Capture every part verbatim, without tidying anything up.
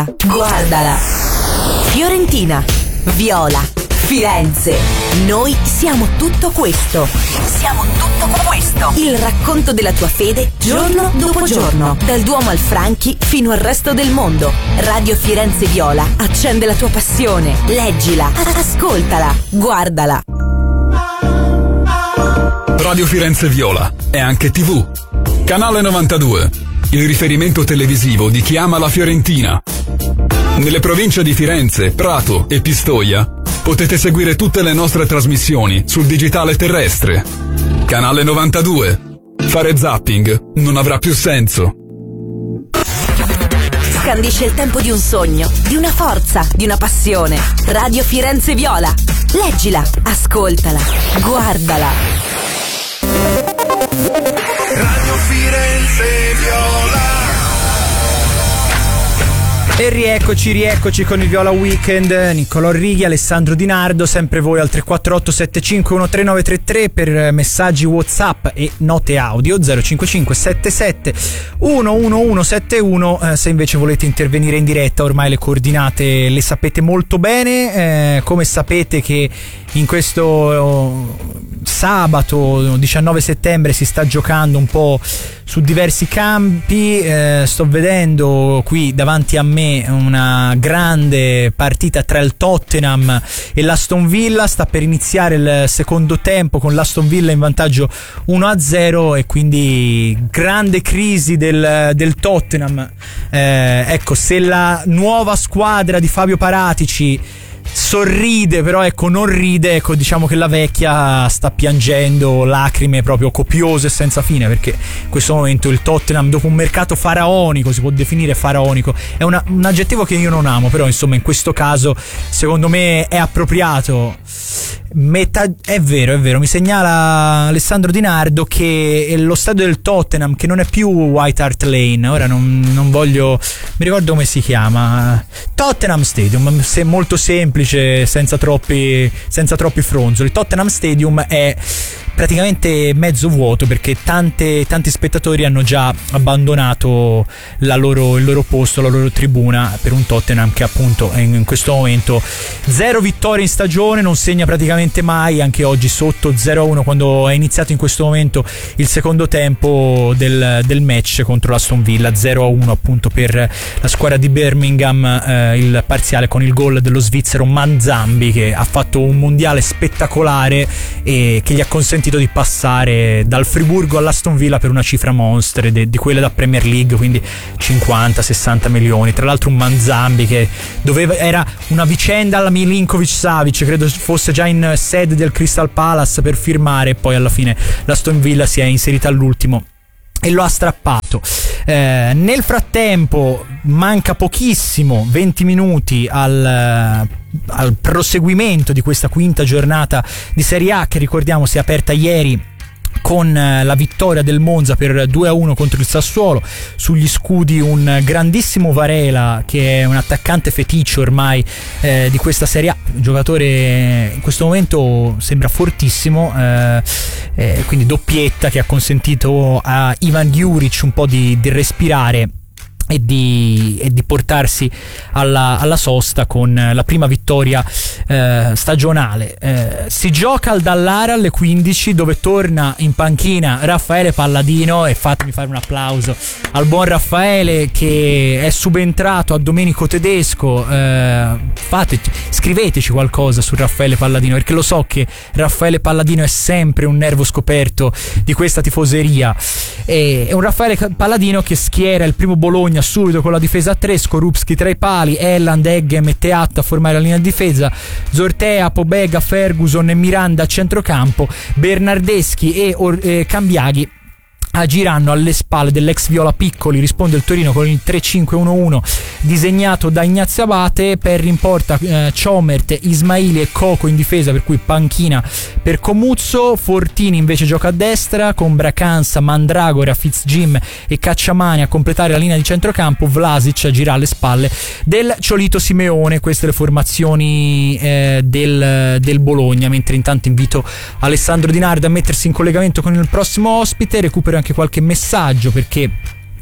Guardala. Fiorentina, Viola, Firenze. Noi siamo tutto questo. Siamo tutto questo. Il racconto della tua fede giorno dopo giorno. Dal Duomo al Franchi fino al resto del mondo. Radio Firenze Viola accende la tua passione. Leggila, ascoltala, guardala. Radio Firenze Viola è anche tivù. Canale novantadue, il riferimento televisivo di chi ama la Fiorentina. Nelle province di Firenze, Prato e Pistoia potete seguire tutte le nostre trasmissioni sul digitale terrestre. Canale novantadue. Fare zapping non avrà più senso. Scandisce il tempo di un sogno, di una forza, di una passione. Radio Firenze Viola. Leggila, ascoltala, guardala. Radio Firenze Viola. E rieccoci, rieccoci con il Viola Weekend. Niccolò Righi, Alessandro Di Nardo, sempre voi al tre quattro otto sette cinque uno tre nove tre tre per messaggi WhatsApp e note audio zero cinque cinque sette sette uno uno uno sette uno. Eh, se invece volete intervenire in diretta, ormai le coordinate le sapete molto bene. Eh, come sapete che in questo oh, sabato diciannove settembre si sta giocando un po' su diversi campi. Eh, sto vedendo qui davanti a me una grande partita tra il Tottenham e l'Aston Villa. Sta per iniziare il secondo tempo con l'Aston Villa in vantaggio uno a zero e quindi grande crisi del, del Tottenham. Eh, ecco, se la nuova squadra di Fabio Paratici sorride, però ecco non ride, ecco diciamo che la vecchia sta piangendo lacrime proprio copiose e senza fine, perché in questo momento il Tottenham, dopo un mercato faraonico, si può definire faraonico, è una, un aggettivo che io non amo, però insomma in questo caso secondo me è appropriato. Metà, è vero, è vero, mi segnala Alessandro Di Nardo che lo stadio del Tottenham, che non è più White Hart Lane, ora non, non voglio, mi ricordo come si chiama, Tottenham Stadium, se molto semplice, senza troppi senza troppi fronzoli. Il Tottenham Stadium è praticamente mezzo vuoto perché tante, tanti spettatori hanno già abbandonato la loro, il loro posto, la loro tribuna, per un Tottenham che appunto in, in questo momento zero vittorie in stagione, non segna praticamente mai, anche oggi sotto zero a uno quando è iniziato in questo momento il secondo tempo del, del match contro l'Aston Villa. Zero a uno appunto per la squadra di Birmingham, eh, il parziale con il gol dello svizzero Manzambi, che ha fatto un mondiale spettacolare e che gli ha consentito di passare dal Friburgo all'Aston Villa per una cifra monstre di, di quelle da Premier League, quindi cinquanta sessanta milioni. Tra l'altro un Manzambi che doveva, era una vicenda alla Milinkovic-Savic, credo fosse già in sede del Crystal Palace per firmare, e poi alla fine l'Aston Villa si è inserita all'ultimo e lo ha strappato. Eh, nel frattempo manca pochissimo, venti minuti al, al proseguimento di questa quinta giornata di Serie A, che ricordiamo si è aperta ieri con la vittoria del Monza per due a uno contro il Sassuolo. Sugli scudi un grandissimo Varela, che è un attaccante feticcio ormai eh, di questa Serie A, un giocatore in questo momento sembra fortissimo, eh, eh, quindi doppietta che ha consentito a Ivan Juric un po' di, di respirare e di, e di portarsi alla, alla sosta con la prima vittoria eh, stagionale. Eh, si gioca al Dallara alle quindici, dove torna in panchina Raffaele Palladino, e fatemi fare un applauso al buon Raffaele che è subentrato a Domenico Tedesco. Eh, fateci, scriveteci qualcosa su Raffaele Palladino, perché lo so che Raffaele Palladino è sempre un nervo scoperto di questa tifoseria. E, è un Raffaele Palladino che schiera il primo Bologna subito con la difesa a tre, Skorupski tra i pali, Elland, Eggem e Teat a formare la linea di difesa, Zortea, Pobega, Ferguson e Miranda a centrocampo, Bernardeschi e, Or- e Cambiaghi agiranno alle spalle dell'ex Viola Piccoli. Risponde il Torino con il tre cinque uno uno disegnato da Ignazio Abate. Per in porta eh, Ciomert, Ismaili e Coco in difesa, per cui panchina per Comuzzo. Fortini invece gioca a destra con Bracanza, Mandragora, Fitzjim e Cacciamani a completare la linea di centrocampo. Vlasic agirà alle spalle del Ciolito Simeone. Queste le formazioni eh, del, del Bologna, mentre intanto invito Alessandro Di Nardo a mettersi in collegamento con il prossimo ospite. Recupero anche qualche messaggio, perché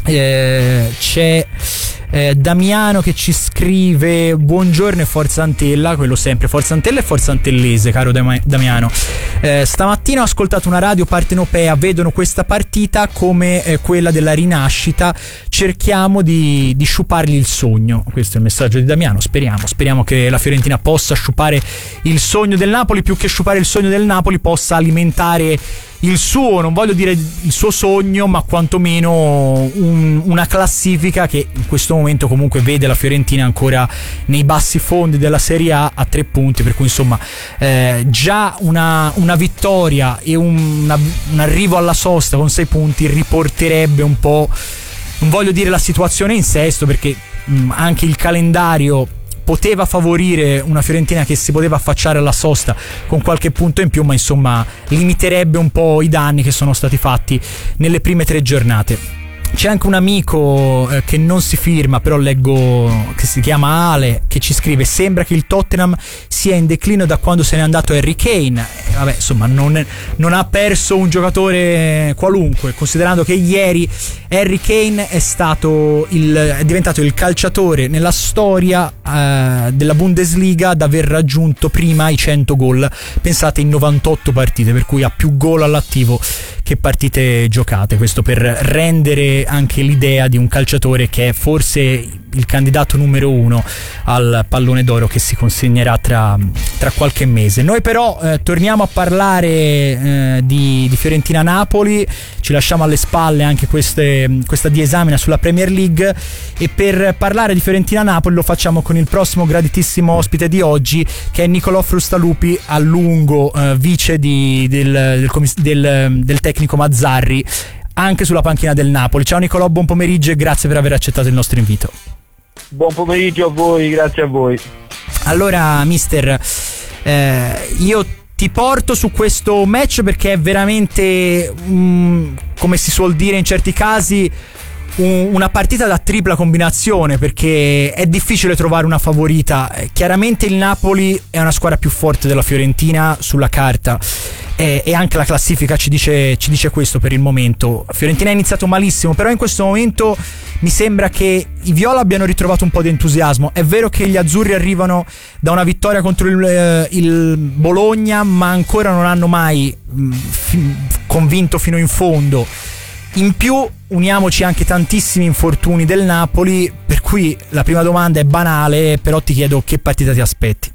Eh, c'è eh, Damiano che ci scrive: buongiorno e forza Antella, quello sempre, forza Antella e forza Antellese, caro Dam- Damiano. Eh, stamattina ho ascoltato una radio partenopea, vedono questa partita come eh, quella della rinascita, cerchiamo di, di sciupargli il sogno. Questo è il messaggio di Damiano. Speriamo, speriamo che la Fiorentina possa sciupare il sogno del Napoli, più che sciupare il sogno del Napoli possa alimentare il suo, non voglio dire il suo sogno, ma quantomeno un, una classifica che in questo momento comunque vede la Fiorentina ancora nei bassi fondi della Serie A a tre punti, per cui insomma eh, già una, una vittoria e un, una, un arrivo alla sosta con sei punti riporterebbe un po', non voglio dire la situazione in sesto, perché mh, anche il calendario poteva favorire una Fiorentina che si poteva affacciare alla sosta con qualche punto in più, ma insomma limiterebbe un po' i danni che sono stati fatti nelle prime tre giornate. C'è anche un amico eh, che non si firma, però leggo, che si chiama Ale, che ci scrive: sembra che il Tottenham sia in declino da quando se n'è andato Harry Kane. Eh, vabbè, insomma, non, è, non ha perso un giocatore qualunque, considerando che ieri Harry Kane è stato il, è diventato il calciatore nella storia eh, della Bundesliga ad aver raggiunto prima i cento gol, pensate, in novantotto partite, per cui ha più gol all'attivo che partite giocate. Questo per rendere anche l'idea di un calciatore che è forse il candidato numero uno al pallone d'oro che si consegnerà tra, tra qualche mese. Noi però eh, torniamo a parlare eh, di, di Fiorentina-Napoli, ci lasciamo alle spalle anche queste, questa diesamina sulla Premier League, e per parlare di Fiorentina-Napoli lo facciamo con il prossimo graditissimo ospite di oggi, che è Nicolò Frustalupi, a lungo eh, vice di, del, del, commis- del, del tecnico Mazzarri, anche sulla panchina del Napoli. Ciao Nicolò, buon pomeriggio e grazie per aver accettato il nostro invito. Buon pomeriggio a voi, grazie a voi. Allora mister, eh, io ti porto su questo match perché è veramente, um, come si suol dire in certi casi, un, una partita da tripla combinazione, perché è difficile trovare una favorita. Chiaramente il Napoli è una squadra più forte della Fiorentina sulla carta, e, e anche la classifica ci dice, ci dice questo per il momento. Fiorentina ha iniziato malissimo, però in questo momento mi sembra che i viola abbiano ritrovato un po' di entusiasmo. È vero che gli azzurri arrivano da una vittoria contro il, eh, il Bologna, ma ancora non hanno mai mh, fi- convinto fino in fondo. In più uniamoci anche tantissimi infortuni del Napoli, per cui la prima domanda è banale, però ti chiedo che partita ti aspetti.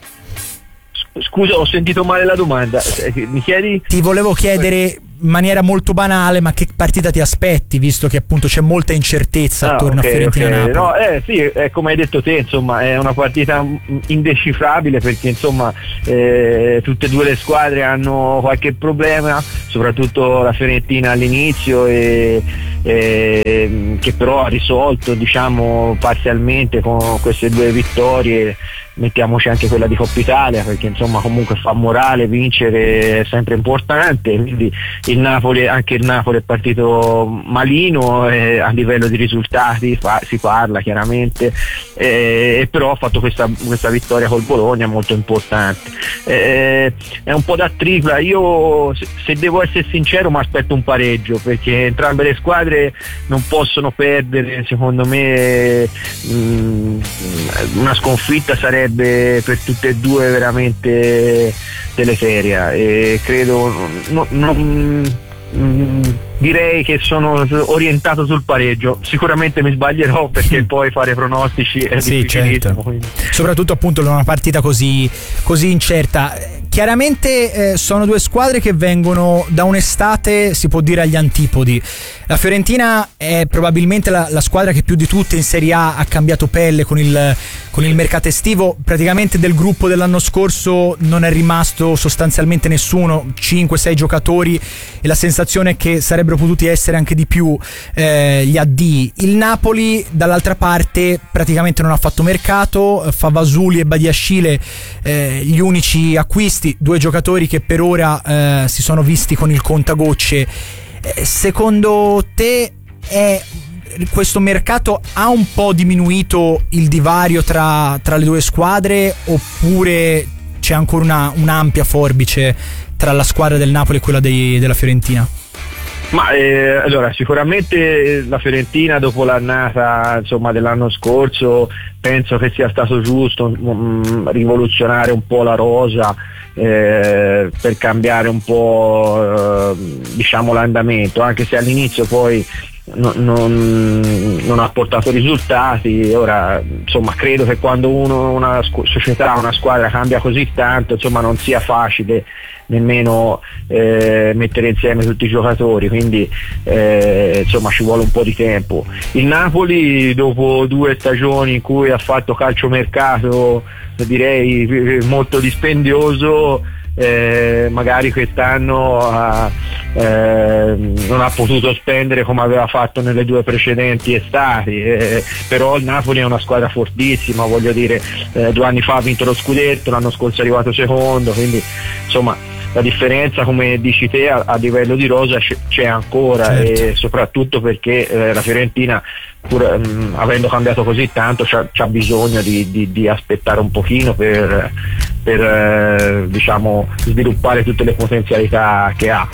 Scusa, ho sentito male la domanda. Mi chiedi? Ti volevo chiedere in maniera molto banale, ma che partita ti aspetti, visto che appunto c'è molta incertezza ah, attorno okay, a Fiorentina okay. Napoli. No, eh, sì, è come hai detto te, insomma, è una partita indecifrabile, perché insomma eh, tutte e due le squadre hanno qualche problema, soprattutto la Fiorentina all'inizio, e, e che però ha risolto, diciamo, parzialmente con queste due vittorie. Mettiamoci anche quella di Coppa Italia, perché insomma comunque fa morale, vincere è sempre importante. Quindi il Napoli, anche il Napoli è partito malino, eh, a livello di risultati fa, si parla chiaramente, eh, e però ha fatto questa, questa vittoria col Bologna molto importante. Eh, è un po' da tripla. Io, se, se devo essere sincero, mi aspetto un pareggio, perché entrambe le squadre non possono perdere, secondo me. Mh, una sconfitta sarebbe per tutte e due veramente deleteria, e credo no, non, mm, direi che sono orientato sul pareggio. Sicuramente mi sbaglierò, perché poi fare pronostici è sì, difficilissimo, certo. Soprattutto appunto in una partita così, così incerta. Chiaramente eh, sono due squadre che vengono da un'estate, si può dire, agli antipodi. La Fiorentina è probabilmente la, la squadra che più di tutte in Serie A ha cambiato pelle con il, con il mercato estivo. Praticamente del gruppo dell'anno scorso non è rimasto sostanzialmente nessuno, cinque sei giocatori, e la sensazione è che sarebbero potuti essere anche di più eh, gli addii. Il Napoli dall'altra parte praticamente non ha fatto mercato, Favasuli e Badiashile eh, gli unici acquisti, due giocatori che per ora eh, si sono visti con il contagocce. Eh, secondo te è, questo mercato ha un po' diminuito il divario tra, tra le due squadre, oppure c'è ancora una, un'ampia forbice tra la squadra del Napoli e quella dei, della Fiorentina? Ma eh, allora sicuramente la Fiorentina dopo l'annata insomma dell'anno scorso penso che sia stato giusto mh, rivoluzionare un po' la rosa eh, per cambiare un po' eh, diciamo l'andamento, anche se all'inizio poi non, non, non ha portato risultati. Ora insomma credo che quando uno, una società, una squadra cambia così tanto insomma non sia facile nemmeno eh, mettere insieme tutti i giocatori, quindi eh, insomma ci vuole un po' di tempo. Il Napoli dopo due stagioni in cui ha fatto calciomercato direi molto dispendioso, eh, magari quest'anno ha, eh, non ha potuto spendere come aveva fatto nelle due precedenti estati, eh, però il Napoli è una squadra fortissima, voglio dire, eh, due anni fa ha vinto lo scudetto, l'anno scorso è arrivato secondo, quindi insomma la differenza, come dici te, a, a livello di rosa c- c'è ancora, certo. E soprattutto perché eh, la Fiorentina, pur mh, avendo cambiato così tanto, c'ha, c'ha bisogno di, di, di aspettare un pochino per, per eh, diciamo sviluppare tutte le potenzialità che ha.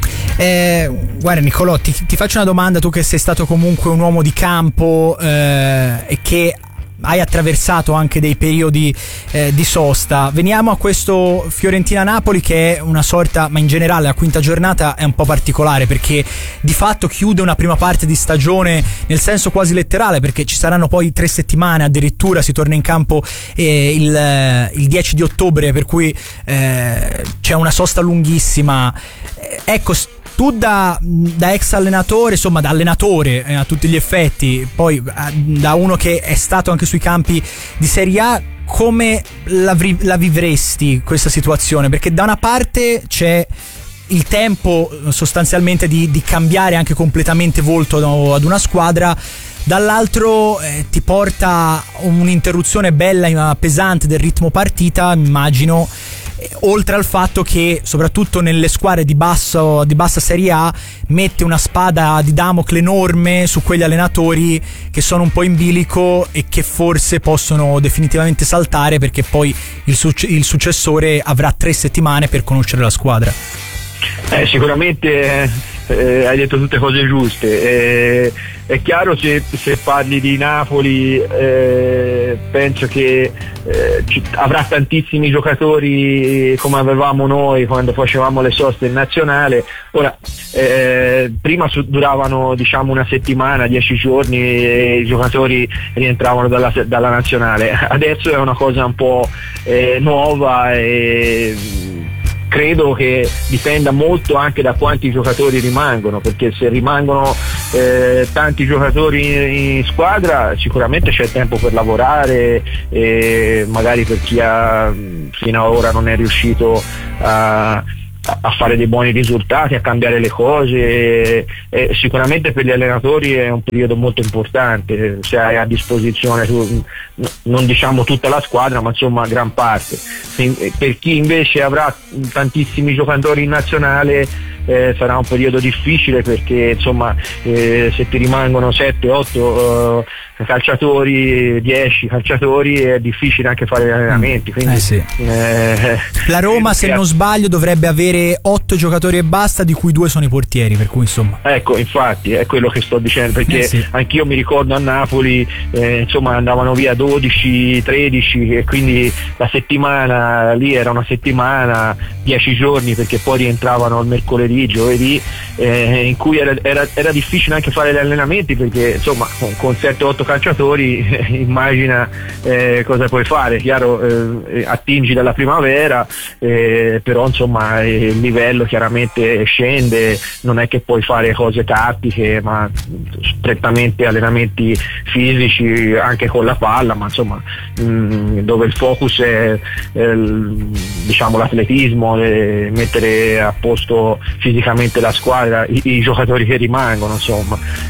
Eh, guarda Nicolò, ti, ti faccio una domanda, tu che sei stato comunque un uomo di campo eh, e che hai attraversato anche dei periodi eh, di sosta. Veniamo a questo Fiorentina-Napoli, che è una sorta, ma in generale la quinta giornata è un po' particolare, perché di fatto chiude una prima parte di stagione nel senso quasi letterale, perché ci saranno poi tre settimane, addirittura si torna in campo eh, il, il dieci di ottobre, per cui eh, c'è una sosta lunghissima. Eh, ecco, tu da, da ex allenatore, insomma da allenatore eh, a tutti gli effetti, poi eh, da uno che è stato anche sui campi di Serie A, come la, la vivresti questa situazione? Perché da una parte c'è il tempo sostanzialmente di, di cambiare anche completamente volto ad una squadra, dall'altro eh, ti porta un'interruzione bella, pesante del ritmo partita, immagino, oltre al fatto che soprattutto nelle squadre di, basso, di bassa Serie A mette una spada di Damocle enorme su quegli allenatori che sono un po' in bilico e che forse possono definitivamente saltare, perché poi il, suc- il successore avrà tre settimane per conoscere la squadra. Eh, sicuramente eh, hai detto tutte cose giuste. Eh, è chiaro, se, se parli di Napoli eh, penso che eh, ci, avrà tantissimi giocatori come avevamo noi quando facevamo le soste in nazionale. Ora eh, prima su, duravano diciamo una settimana, dieci giorni e i giocatori rientravano dalla, dalla nazionale. Adesso è una cosa un po' eh, nuova e credo che dipenda molto anche da quanti giocatori rimangono, perché se rimangono eh, tanti giocatori in squadra sicuramente c'è tempo per lavorare, e magari per chi ha, fino ad ora non è riuscito a a fare dei buoni risultati, a cambiare le cose, e, e sicuramente per gli allenatori è un periodo molto importante se hai a disposizione tu, non diciamo tutta la squadra, ma insomma gran parte. Per chi invece avrà tantissimi giocatori in nazionale eh, sarà un periodo difficile, perché insomma eh, se ti rimangono sette otto eh, calciatori, dieci calciatori, è difficile anche fare gli allenamenti, quindi eh sì. eh, la Roma, se non sbaglio, dovrebbe avere otto giocatori e basta, di cui due sono i portieri, per cui insomma ecco, infatti è quello che sto dicendo, perché eh sì. anch'io mi ricordo a Napoli eh, insomma andavano via dodici tredici, e quindi la settimana lì era una settimana, dieci giorni, perché poi rientravano il mercoledì, giovedì, eh, in cui era, era, era difficile anche fare gli allenamenti, perché insomma con, con sette otto calciatori eh, immagina eh, cosa puoi fare. Chiaro, eh, attingi dalla primavera, eh, però insomma il livello chiaramente scende, non è che puoi fare cose tattiche, ma strettamente allenamenti fisici anche con la palla, ma insomma mh, dove il focus è eh, diciamo l'atletismo, eh, mettere a posto fisicamente la squadra, i, i giocatori che rimangono, insomma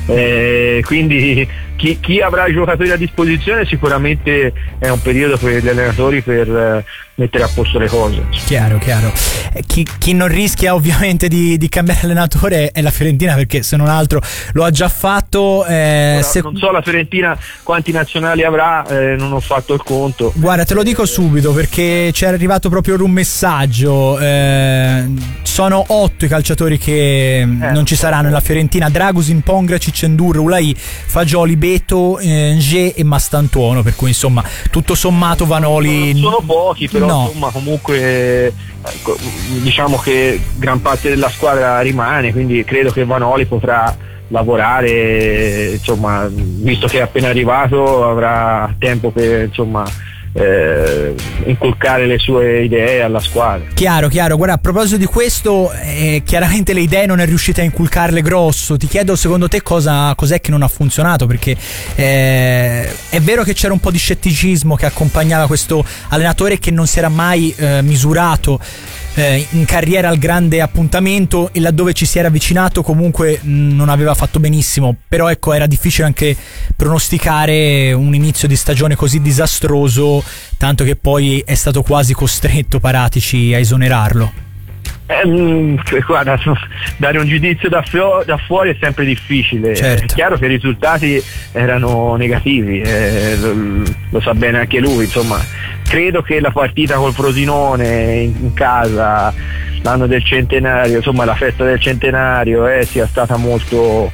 Eh, quindi chi, chi avrà i giocatori a disposizione sicuramente è un periodo per gli allenatori per eh, mettere a posto le cose. Chiaro, chiaro. Chi, chi non rischia ovviamente di, di cambiare allenatore è la Fiorentina, perché se non altro lo ha già fatto. Eh, Ora, se... Non so la Fiorentina quanti nazionali avrà, eh, non ho fatto il conto. Guarda, te lo dico subito perché ci è arrivato proprio un messaggio. Eh, sono otto i calciatori che eh, non ci saranno nella Fiorentina: Dragusin, Pongracic, Endur, Ulai, Fagioli, Beto, eh, Nge e Mastantuono, per cui insomma tutto sommato Vanoli sono pochi, però no. insomma comunque diciamo che gran parte della squadra rimane, quindi credo che Vanoli potrà lavorare, insomma, visto che è appena arrivato avrà tempo per insomma eh, inculcare le sue idee alla squadra. Chiaro, chiaro. Guarda, a proposito di questo, eh, chiaramente le idee non è riuscita a inculcarle grosso. Ti chiedo, secondo te cosa cos'è che non ha funzionato? Perché eh, è vero che c'era un po' di scetticismo che accompagnava questo allenatore, che non si era mai eh, misurato eh, in carriera al grande appuntamento, e laddove ci si era avvicinato comunque mh, non aveva fatto benissimo. Però ecco, era difficile anche pronosticare un inizio di stagione così disastroso, tanto che poi è stato quasi costretto Paratici a esonerarlo. Eh, guarda, dare un giudizio da, fio- da fuori è sempre difficile. Certo. È chiaro che i risultati erano negativi, eh, lo, lo sa bene anche lui. Insomma, credo che la partita col Frosinone in, in casa, l'anno del centenario, insomma la festa del centenario, eh, sia stata molto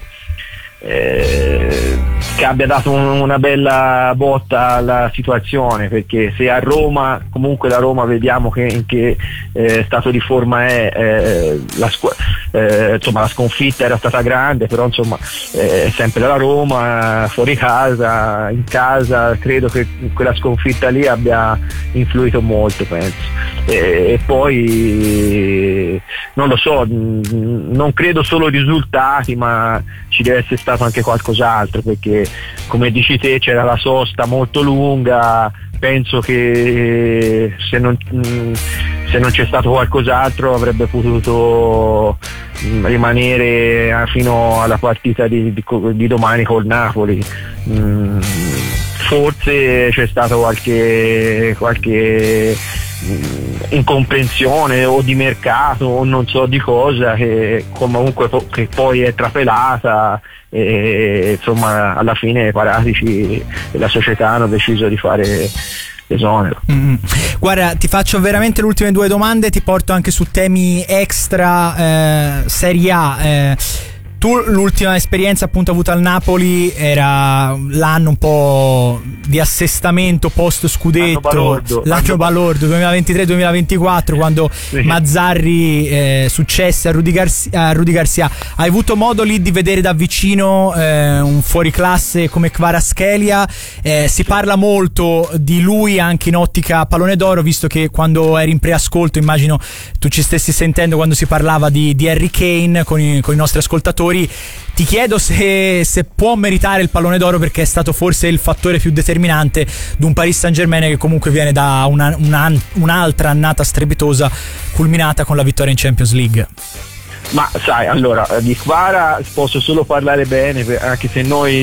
eh, che abbia dato un, una bella botta alla situazione, perché se a Roma, comunque la Roma vediamo che in che eh, stato di forma è, eh, la, scu- eh, insomma la sconfitta era stata grande, però insomma eh, è sempre la Roma, fuori casa, in casa, credo che quella sconfitta lì abbia influito molto, penso. E, e poi non lo so, non credo solo ai risultati, ma ci deve essere stato anche qualcos'altro, perché come dici te c'era la sosta molto lunga. Penso che se non, se non c'è stato qualcos'altro avrebbe potuto rimanere fino alla partita di, di, di domani col Napoli. Forse c'è stato qualche qualche incomprensione o di mercato o non so di cosa, che comunque che poi è trapelata, e insomma alla fine Paratici e la società hanno deciso di fare l'esonero. Mm. Guarda, ti faccio veramente le ultime due domande, ti porto anche su temi extra eh, Serie A. eh, Tu l'ultima esperienza appunto avuta al Napoli era l'anno un po' di assestamento post scudetto, l'anno balordo, l'anno balordo duemilaventitré duemilaventiquattro, quando sì. Mazzarri eh, successe a Rudy, Garcia, a Rudy Garcia. Hai avuto modo lì di vedere da vicino eh, un fuoriclasse come Kvaratskhelia? Eh, si parla molto di lui anche in ottica pallone d'oro, visto che quando eri in preascolto, immagino tu ci stessi sentendo quando si parlava di, di Harry Kane con i, con i nostri ascoltatori. Ti chiedo se, se può meritare il pallone d'oro, perché è stato forse il fattore più determinante di un Paris Saint-Germain che comunque viene da una, una, un'altra annata strepitosa culminata con la vittoria in Champions League. Ma sai, allora di Kvara posso solo parlare bene, anche se noi